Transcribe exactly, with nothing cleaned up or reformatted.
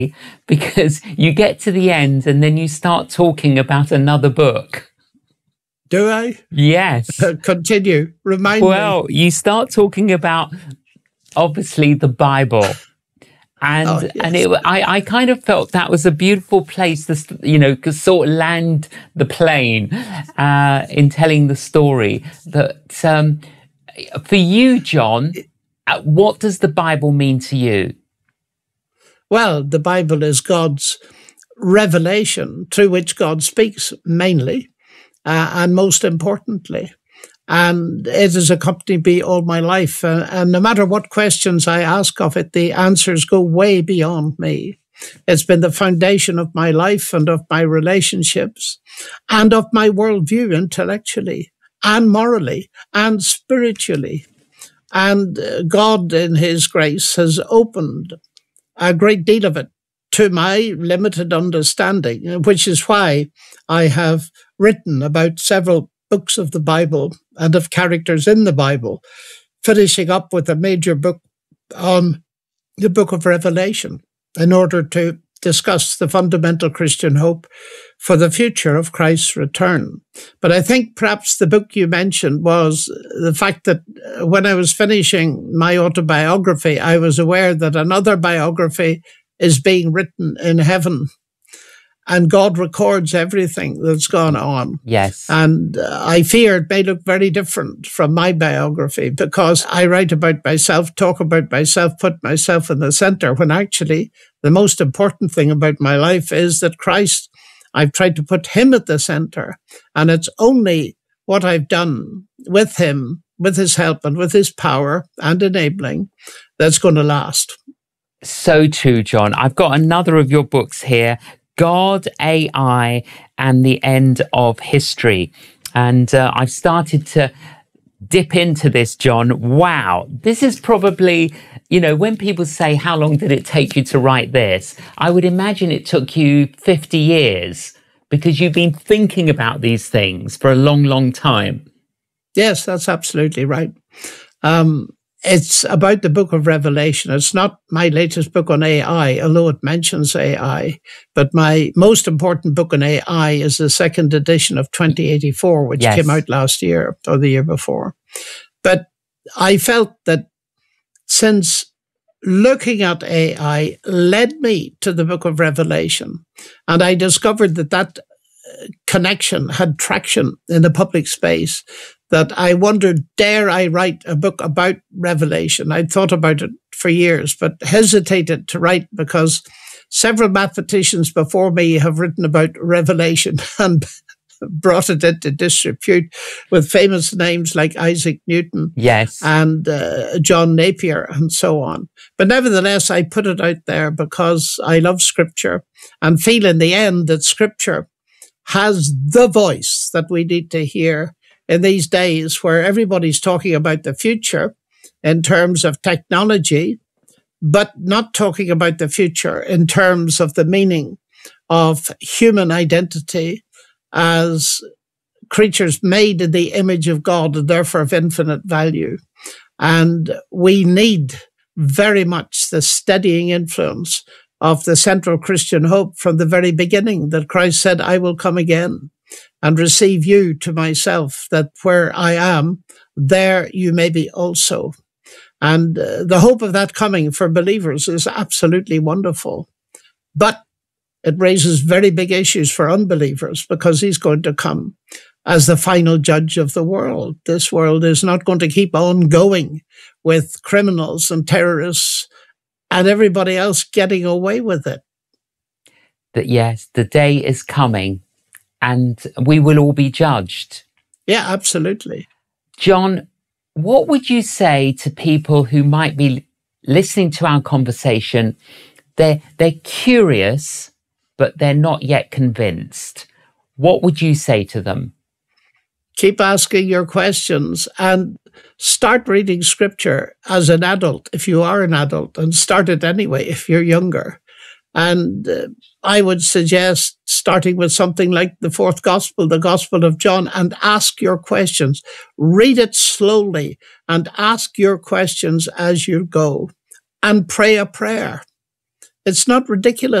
because you get to the end and then you start talking about another book. Do I? Yes. Uh, continue. Remind well, me. Well, you start talking about, obviously, the Bible. And oh, yes. and it, I, I kind of felt that was a beautiful place to, you know, to sort of land the plane uh, in telling the story. That um, for you, John, what does the Bible mean to you? Well, the Bible is God's revelation through which God speaks mainly uh, and most importantly. And it has accompanied me all my life. Uh, and no matter what questions I ask of it, the answers go way beyond me. It's been the foundation of my life and of my relationships and of my worldview intellectually and morally and spiritually. And God, in his grace, has opened a great deal of it to my limited understanding, which is why I have written about several books of the Bible and of characters in the Bible, finishing up with a major book on the book of Revelation in order to discuss the fundamental Christian hope for the future of Christ's return. But I think perhaps the book you mentioned was the fact that when I was finishing my autobiography, I was aware that another biography is being written in heaven. And God records everything that's gone on. Yes. And uh, I fear it may look very different from my biography because I write about myself, talk about myself, put myself in the center, when actually the most important thing about my life is that Christ, I've tried to put him at the center. And it's only what I've done with him, with his help and with his power and enabling, that's going to last. So true, John. I've got another of your books here, God, A I, and the End of History. And uh, I've started to dip into this, John. Wow. This is probably, you know, when people say, how long did it take you to write this? I would imagine it took you fifty years because you've been thinking about these things for a long, long time. Yes, that's absolutely right. Um, It's about the book of Revelation. It's not my latest book on A I, although it mentions A I. But my most important book on A I is the second edition of twenty eighty-four, which yes. came out last year or the year before. But I felt that since looking at A I led me to the book of Revelation, and I discovered that that connection had traction in the public space, that I wondered, dare I write a book about Revelation? I'd thought about it for years, but hesitated to write because several mathematicians before me have written about Revelation and brought it into disrepute with famous names like Isaac Newton yes. and uh, John Napier and so on. But nevertheless, I put it out there because I love Scripture and feel in the end that Scripture has the voice that we need to hear in these days where everybody's talking about the future in terms of technology, but not talking about the future in terms of the meaning of human identity as creatures made in the image of God and therefore of infinite value. And we need very much the steadying influence of the central Christian hope from the very beginning, that Christ said, I will come again and receive you to myself, that where I am, there you may be also. And uh, the hope of that coming for believers is absolutely wonderful. But it raises very big issues for unbelievers because he's going to come as the final judge of the world. This world is not going to keep on going with criminals and terrorists and everybody else getting away with it. That yes, the day is coming and we will all be judged. Yeah, absolutely. John, what would you say to people who might be listening to our conversation? They're, they're curious, but they're not yet convinced. What would you say to them? Keep asking your questions and start reading Scripture as an adult, if you are an adult, and start it anyway if you're younger. And uh, I would suggest starting with something like the fourth gospel, the Gospel of John, and ask your questions. Read it slowly and ask your questions as you go. And pray a prayer. It's not ridiculous.